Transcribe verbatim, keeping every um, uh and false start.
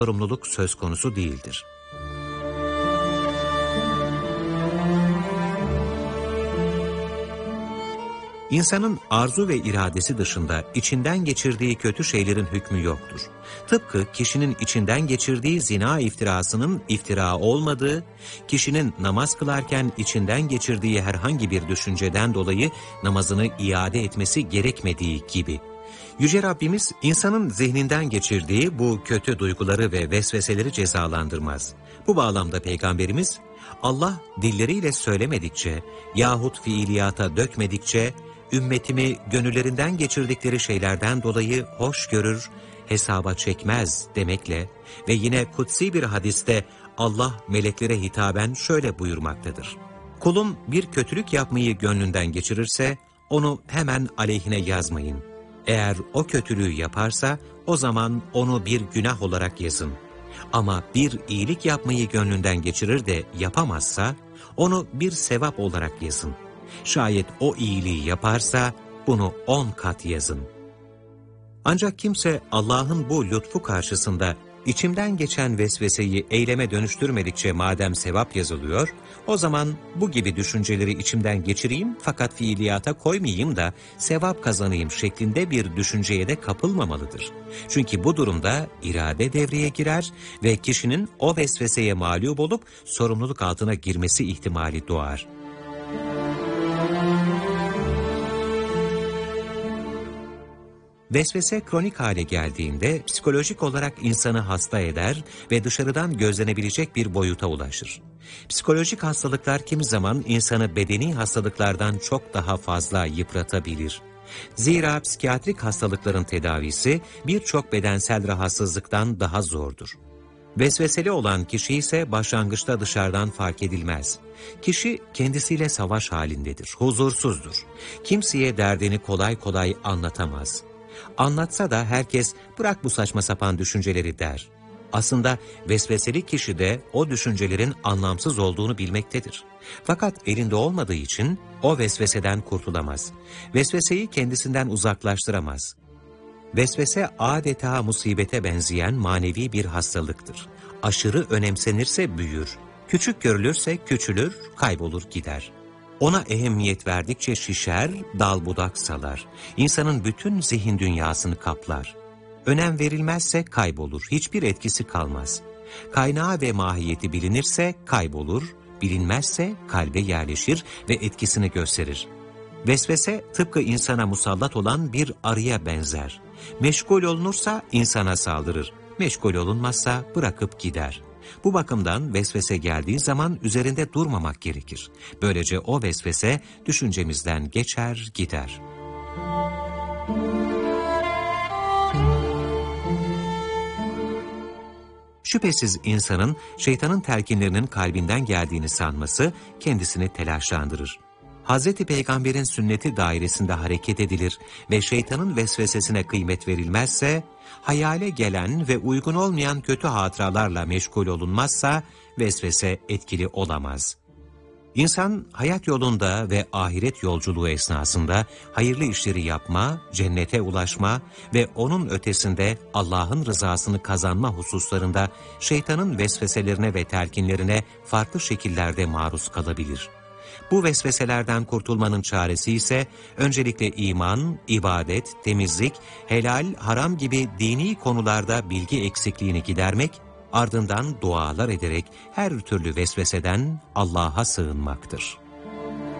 sorumluluk söz konusu değildir. İnsanın arzu ve iradesi dışında içinden geçirdiği kötü şeylerin hükmü yoktur. Tıpkı kişinin içinden geçirdiği zina iftirasının iftira olmadığı, kişinin namaz kılarken içinden geçirdiği herhangi bir düşünceden dolayı namazını iade etmesi gerekmediği gibi. Yüce Rabbimiz insanın zihninden geçirdiği bu kötü duyguları ve vesveseleri cezalandırmaz. Bu bağlamda Peygamberimiz, Allah dilleriyle söylemedikçe yahut fiiliyata dökmedikçe, ümmetimi gönüllerinden geçirdikleri şeylerden dolayı hoş görür, hesaba çekmez demekle ve yine kutsi bir hadiste Allah meleklere hitaben şöyle buyurmaktadır. Kulum bir kötülük yapmayı gönlünden geçirirse onu hemen aleyhine yazmayın. Eğer o kötülüğü yaparsa o zaman onu bir günah olarak yazın. Ama bir iyilik yapmayı gönlünden geçirir de yapamazsa onu bir sevap olarak yazın. Şayet o iyiliği yaparsa bunu on kat yazın. Ancak kimse Allah'ın bu lütfu karşısında içimden geçen vesveseyi eyleme dönüştürmedikçe madem sevap yazılıyor, o zaman bu gibi düşünceleri içimden geçireyim fakat fiiliyata koymayayım da sevap kazanayım şeklinde bir düşünceye de kapılmamalıdır. Çünkü bu durumda irade devreye girer ve kişinin o vesveseye mağlup olup sorumluluk altına girmesi ihtimali doğar. Vesvese kronik hale geldiğinde psikolojik olarak insanı hasta eder ve dışarıdan gözlenebilecek bir boyuta ulaşır. Psikolojik hastalıklar kimi zaman insanı bedeni hastalıklardan çok daha fazla yıpratabilir. Zira psikiyatrik hastalıkların tedavisi birçok bedensel rahatsızlıktan daha zordur. Vesveseli olan kişi ise başlangıçta dışarıdan fark edilmez. Kişi kendisiyle savaş halindedir, huzursuzdur. Kimseye derdini kolay kolay anlatamaz. Anlatsa da herkes bırak bu saçma sapan düşünceleri der. Aslında vesveseli kişi de o düşüncelerin anlamsız olduğunu bilmektedir. Fakat elinde olmadığı için o vesveseden kurtulamaz. Vesveseyi kendisinden uzaklaştıramaz. Vesvese adeta musibete benzeyen manevi bir hastalıktır. Aşırı önemsenirse büyür, küçük görülürse küçülür, kaybolur gider. Ona ehemmiyet verdikçe şişer, dal budak salar. İnsanın bütün zihin dünyasını kaplar. Önem verilmezse kaybolur, hiçbir etkisi kalmaz. Kaynağı ve mahiyeti bilinirse kaybolur, bilinmezse kalbe yerleşir ve etkisini gösterir. Vesvese tıpkı insana musallat olan bir arıya benzer. Meşgul olunursa insana saldırır, meşgul olunmazsa bırakıp gider. Bu bakımdan vesvese geldiği zaman üzerinde durmamak gerekir. Böylece o vesvese düşüncemizden geçer gider. Şüphesiz insanın şeytanın telkinlerinin kalbinden geldiğini sanması kendisini telaşlandırır. Hazreti Peygamber'in sünneti dairesinde hareket edilir ve şeytanın vesvesesine kıymet verilmezse, hayale gelen ve uygun olmayan kötü hatıralarla meşgul olunmazsa vesvese etkili olamaz. İnsan hayat yolunda ve ahiret yolculuğu esnasında hayırlı işleri yapma, cennete ulaşma ve onun ötesinde Allah'ın rızasını kazanma hususlarında şeytanın vesveselerine ve telkinlerine farklı şekillerde maruz kalabilir. Bu vesveselerden kurtulmanın çaresi ise öncelikle iman, ibadet, temizlik, helal, haram gibi dini konularda bilgi eksikliğini gidermek, ardından dualar ederek her türlü vesveseden Allah'a sığınmaktır.